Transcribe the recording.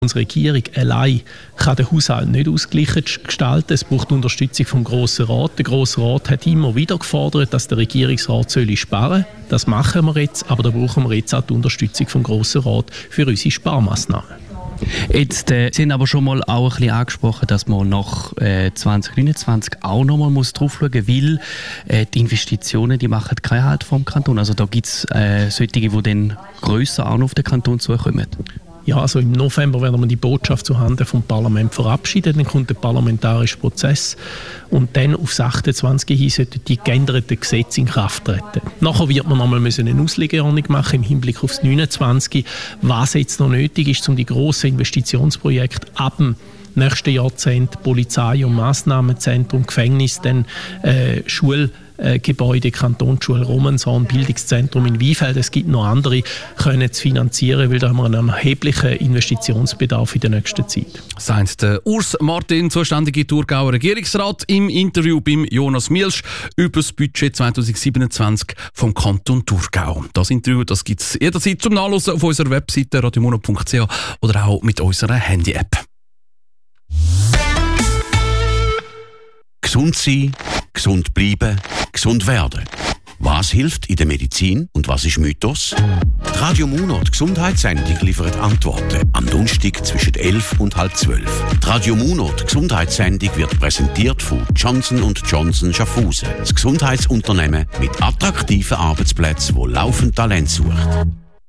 Unsere Regierung allein kann den Haushalt nicht ausgeglichen gestalten. Es braucht Unterstützung vom Grossen Rat. Der Grosse Rat hat immer wieder gefordert, dass der Regierungsrat sparen soll. Das machen wir jetzt, aber da brauchen wir jetzt auch die Unterstützung vom Grossen Rat für unsere Sparmaßnahmen. Jetzt sind aber schon mal auch ein bisschen angesprochen, dass man nach 2029 auch noch mal drauf schauen muss, weil die Investitionen, die machen keinen Halt vom Kanton. Also da gibt es solche, die dann grösser auch noch auf den Kanton zukommen. Ja, also im November werden wir die Botschaft zuhanden vom Parlament verabschieden, dann kommt der parlamentarische Prozess und dann auf 28 hin sollten die geänderten Gesetze in Kraft treten. Nachher wird man nochmal eine Auslegeordnung machen im Hinblick auf das 29, was jetzt noch nötig ist, um die grossen Investitionsprojekte ab dem nächsten Jahrzehnt, Polizei- und Massnahmenzentrum, Gefängnis, dann Schulgebäude, Kantonsschule Romenshorn, Bildungszentrum in Weinfeld, es gibt noch andere, können zu finanzieren, weil da haben wir einen erheblichen Investitionsbedarf in der nächsten Zeit. Sagt der Urs Martin, zuständige Thurgauer Regierungsrat, im Interview beim Jonas Mielsch über das Budget 2027 vom Kanton Thurgau. Das Interview gibt es jederzeit zum Nachlesen auf unserer Webseite radiomonat.ch oder auch mit unserer Handy-App. Gesund sein, gesund bleiben, gesund werden. Was hilft in der Medizin und was ist Mythos? Die Radio Monat Gesundheitssendung liefert Antworten am Donnerstag zwischen 11 und halb 12. Die Radio Monat Gesundheitssendung wird präsentiert von Johnson & Johnson Schaffhausen, das Gesundheitsunternehmen mit attraktiven Arbeitsplätzen, das laufend Talent sucht.